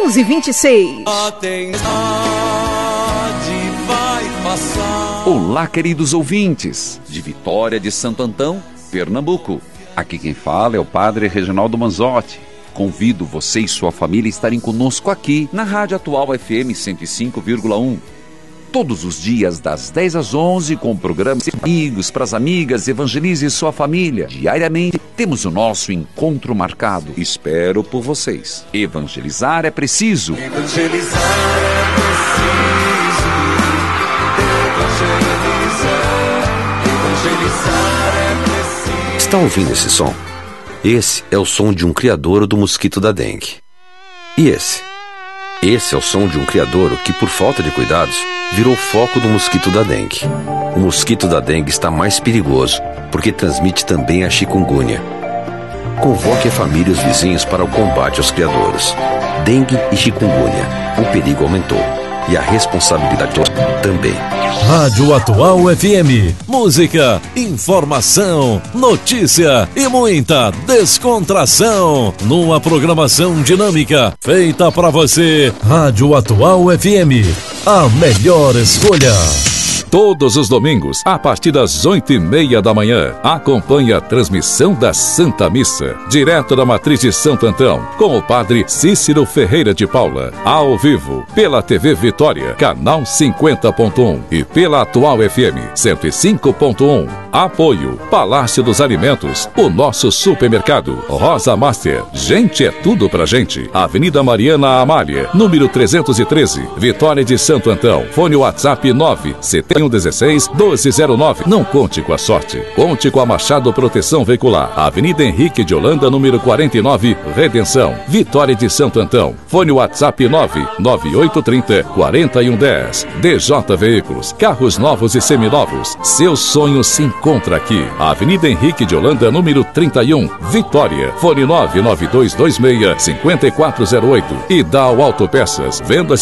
11h26. A tempestade vai passar. Olá, queridos ouvintes de Vitória de Santo Antão, Pernambuco. Aqui quem fala é o Padre Reginaldo Manzotti. Convido você e sua família a estarem conosco aqui na Rádio Atual FM 105,1. Todos os dias das 10 às 11 com programas Amigos para as Amigas, Evangelize sua família. Diariamente temos o nosso encontro marcado. Espero por vocês. Evangelizar é preciso. Evangelizar é preciso. Evangelizar é preciso. Está ouvindo esse som? Esse é o som de um criadouro do mosquito da dengue. E esse? Esse é o som de um criadouro que, por falta de cuidados, virou foco do mosquito da dengue. O mosquito da dengue está mais perigoso, porque transmite também a chikungunya. Convoque a família e os vizinhos para o combate aos criadouros. Dengue e chikungunya. O perigo aumentou. E a responsabilidade também. Rádio Atual FM. Música, informação, notícia e muita descontração. Numa programação dinâmica feita para você. Rádio Atual FM. A melhor escolha. Todos os domingos, a partir das 8h30 da manhã, acompanhe a transmissão da Santa Missa, direto da Matriz de Santo Antão, com o Padre Cícero Ferreira de Paula, ao vivo, pela TV Vitória, canal 50.1 e pela Atual FM 105.1. Apoio, Palácio dos Alimentos, o nosso supermercado, Rosa Master, gente é tudo pra gente. Avenida Mariana Amália, número 313, Vitória de Santo Antão. Fone WhatsApp 97116-1209. Não conte com a sorte, conte com a Machado Proteção Veicular. Avenida Henrique de Holanda, número 49, Redenção, Vitória de Santo Antão. Fone WhatsApp 99830-4110. DJ Veículos, carros novos e seminovos. Seu sonho se encontra aqui. Avenida Henrique de Holanda, número 31, Vitória. Fone 99226-5408. E Dal Autopeças, vendas